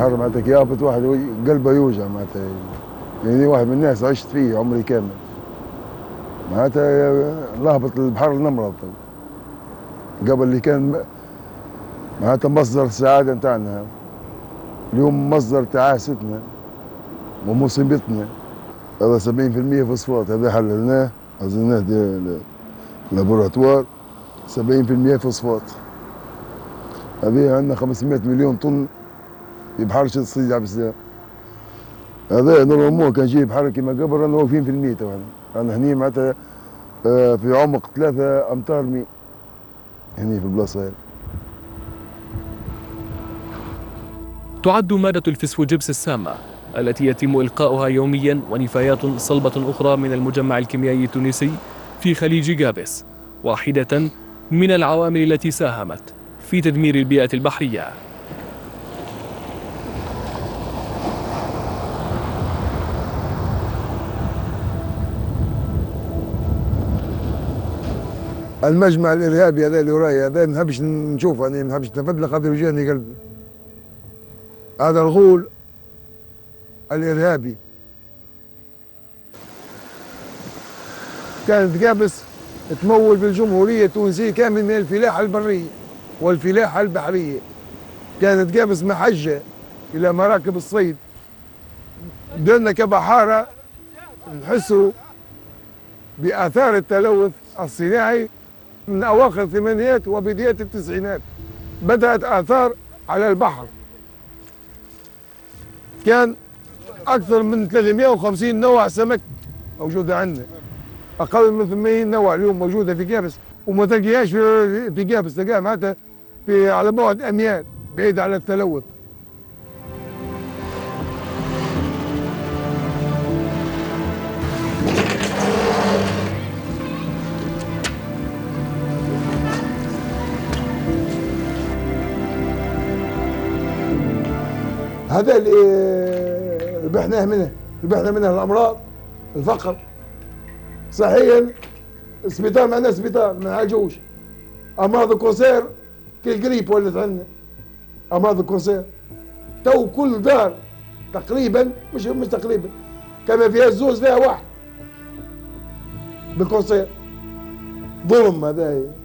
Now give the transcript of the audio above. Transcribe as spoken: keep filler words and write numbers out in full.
البحر معناتها كي يهبط واحد قلبه يوجع معناتها، يعني واحد من الناس عشت فيه عمري كامل معناتها لهبط البحر نمرض. قبل اللي كان معناتها مصدر السعادة نتاعنا اليوم مصدر تعاستنا ومصيبتنا. هذا سبعين بالمئة فوسفات، هذا حللناه عزلناه لابوراتوار. سبعين بالمئة فوسفات، هذه عندنا خمسمائة مليون طن في بحر شط سيدي عبد السلام. هذا نورمالمون كان جاي بحر كيما قبل رانا واقفين في المية تو. رانا هني معناتها في عمق ثلاثة أمتار مي هني في البلاصة هذه. تعد مادة الفسفوجبس السامة التي يتم إلقاؤها يوميا ونفايات صلبة أخرى من المجمع الكيميائي التونسي في خليج جابس واحدة من العوامل التي ساهمت في تدمير البيئة البحرية. المجمع الارهابي هذا اللي وراي هذا ما نحبش نشوفه، انا ما نحبش نتفدى خاطر وجعني قلبي. هذا الغول الارهابي كانت جابس تمول في الجمهوريه التونسيه كامل من الفلاحه البريه والفلاحه البحريه. كانت جابس محجه الى مراكب الصيد. بدنا كبحاره نحسوا باثار التلوث الصناعي من اواخر الثمانينات وبدايات التسعينات. بدات اثار على البحر، كان اكثر من ثلاثمائة وخمسين نوع سمك موجوده عندنا، اقل من ثمانين نوع اليوم موجوده في جابس، وما تلقيهاش في في جابس، تلقاها معناتها في على بعد اميال بعيد على التلوث. هذا اللي ربحناه منه، ربحنا منه الامراض، الفقر. صحيا السبيطار ما عندنا سبيطار ما نعالجوش. امراض الكونسير كالقريب ولات عندنا امراض الكونسير. تو كل دار تقريبا مش مش تقريبا كما فيها الزوز فيها واحد بالكونسير. ظلم هذا.